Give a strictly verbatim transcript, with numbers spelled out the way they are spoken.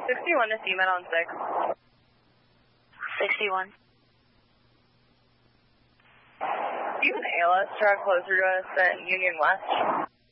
sixty-one to C-Med on six. sixty-one. Do you have an A L S truck closer to us than Union West?